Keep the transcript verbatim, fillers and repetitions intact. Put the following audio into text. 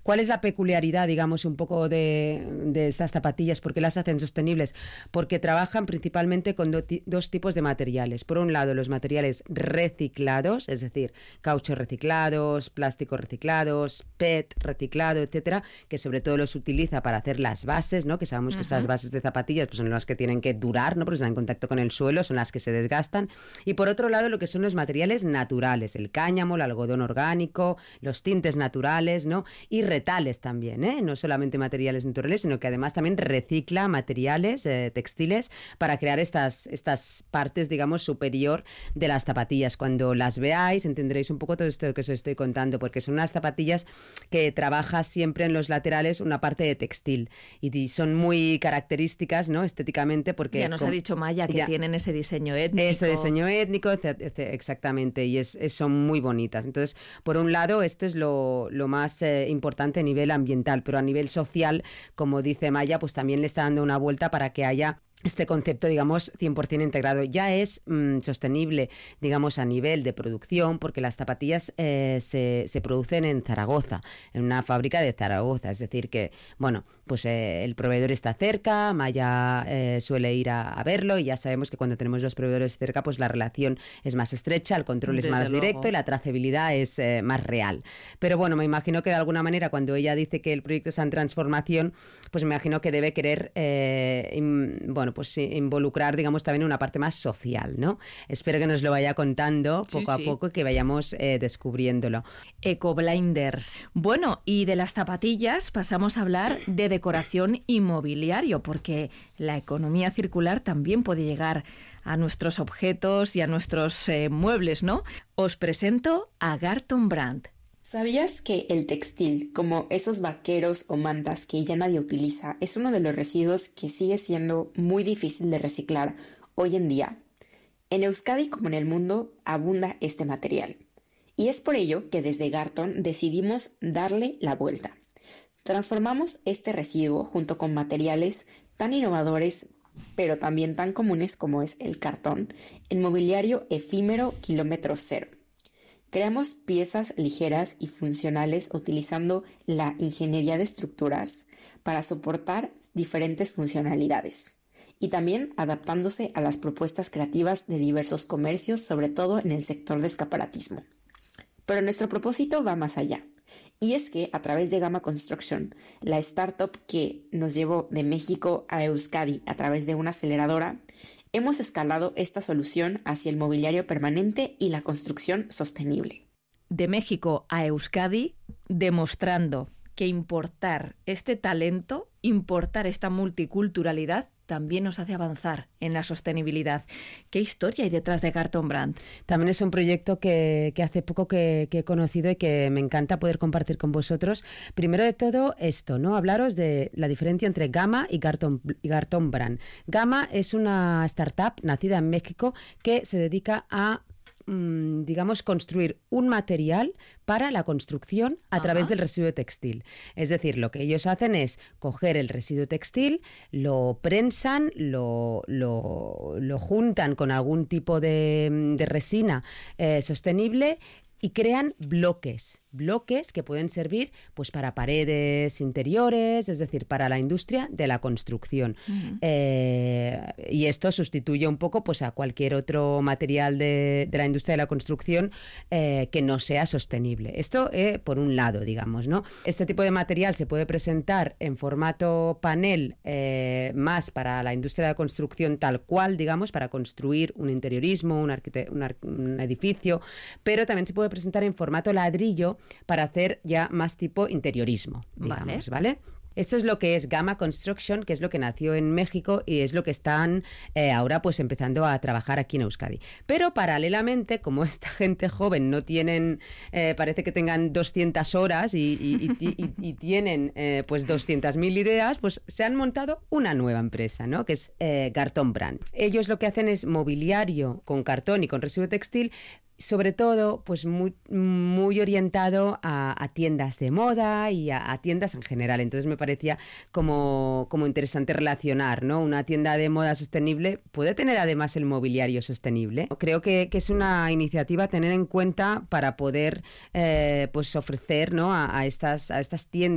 ¿Cuál es la peculiaridad, digamos, un poco de, de estas zapatillas? ¿Por qué las hacen sostenibles? Porque trabajan principalmente con do, dos tipos de materiales. Por un lado, los materiales reciclados, es decir, cauchos reciclados, plásticos reciclados, P E T reciclado, etcétera, que sobre todo los utiliza para hacer las bases, ¿no? Que sabemos uh-huh. que esas bases de zapatillas pues, son las que tienen que durar, ¿no? Porque están en contacto con el suelo, son las que se desgastan. Y por otro lado, lo que son los materiales naturales, el cáñamo, el algodón orgánico, los tintes naturales, ¿no? Y retales también, ¿eh? No solamente materiales naturales, sino que además también recicla materiales eh, textiles para crear estas, estas partes, digamos, superior de las zapatillas. Cuando las veáis, entenderéis un poco todo esto que os estoy contando, porque son unas zapatillas que trabaja siempre en los laterales una parte de textil y son muy características, ¿no? Estéticamente, porque... Ya nos con... ha dicho Maya que ya, tienen ese diseño étnico. Ese diseño étnico, exactamente, y es, es, son muy bonitas. Entonces, por un lado, esto es lo, lo más eh, importante a nivel ambiental, pero a nivel social, como dice Maya, pues también le está dando una vuelta para que haya este concepto, digamos, cien por ciento integrado. Ya es mmm, sostenible, digamos, a nivel de producción, porque las zapatillas eh, se, se producen en Zaragoza, en una fábrica de Zaragoza. Es decir que, bueno, pues eh, el proveedor está cerca, Maya eh, suele ir a, a verlo y ya sabemos que cuando tenemos los proveedores cerca, pues la relación es más estrecha, el control Desde es más luego. directo y la trazabilidad es eh, más real. Pero bueno, me imagino que de alguna manera cuando ella dice que el proyecto está en transformación, pues me imagino que debe querer, eh, in, bueno, pues involucrar, digamos, también una parte más social, ¿no? Espero que nos lo vaya contando poco sí, a sí. poco y que vayamos eh, descubriéndolo. Ecoblinders. Bueno, y de las zapatillas pasamos a hablar de decoración y mobiliario, porque la economía circular también puede llegar a nuestros objetos y a nuestros eh, muebles, ¿no? Os presento a Garton Brand. ¿Sabías que el textil, como esos vaqueros o mantas que ya nadie utiliza, es uno de los residuos que sigue siendo muy difícil de reciclar hoy en día? En Euskadi como en el mundo abunda este material. Y es por ello que desde Garton decidimos darle la vuelta. Transformamos este residuo junto con materiales tan innovadores, pero también tan comunes como es el cartón, en mobiliario efímero kilómetro cero. Creamos piezas ligeras y funcionales utilizando la ingeniería de estructuras para soportar diferentes funcionalidades y también adaptándose a las propuestas creativas de diversos comercios, sobre todo en el sector de escaparatismo. Pero nuestro propósito va más allá, y es que a través de Gama Construction, la startup que nos llevó de México a Euskadi a través de una aceleradora, hemos escalado esta solución hacia el mobiliario permanente y la construcción sostenible. De México a Euskadi, demostrando que importar este talento, importar esta multiculturalidad, también nos hace avanzar en la sostenibilidad. ¿Qué historia hay detrás de Garton Brand? También es un proyecto que, que hace poco que, que he conocido y que me encanta poder compartir con vosotros. Primero de todo esto, ¿no? Hablaros de la diferencia entre Gama y Garton, y Garton Brand. Gama es una startup nacida en México que se dedica a digamos, construir un material para la construcción a Ajá. través del residuo textil. Es decir, lo que ellos hacen es coger el residuo textil, lo prensan, lo, lo, lo juntan con algún tipo de, de resina eh, sostenible y crean bloques, bloques que pueden servir pues para paredes interiores, es decir, para la industria de la construcción. Uh-huh. Eh, y esto sustituye un poco pues a cualquier otro material de, de la industria de la construcción eh, que no sea sostenible. Esto eh, por un lado, digamos, ¿no? Este tipo de material se puede presentar en formato panel eh, más para la industria de la construcción tal cual, digamos, para construir un interiorismo, un, arquite- un, ar- un edificio, pero también se puede presentar en formato ladrillo para hacer ya más tipo interiorismo, digamos, ¿vale? ¿vale? Esto es lo que es Gama Construction, que es lo que nació en México y es lo que están eh, ahora pues empezando a trabajar aquí en Euskadi. Pero paralelamente, como esta gente joven no tienen, eh, parece que tengan doscientas horas y, y, y, y, y tienen eh, pues doscientas mil ideas, pues se han montado una nueva empresa, ¿no? Que es eh, Garton Brand. Ellos lo que hacen es mobiliario con cartón y con residuo textil, sobre todo pues muy, muy orientado a, a tiendas de moda y a, a tiendas en general. Entonces me parecía como, como interesante relacionar, ¿no? Una tienda de moda sostenible puede tener además el mobiliario sostenible. Creo que, que es una iniciativa a tener en cuenta para poder eh, pues ofrecer, ¿no? a, a, estas, a estas tiendas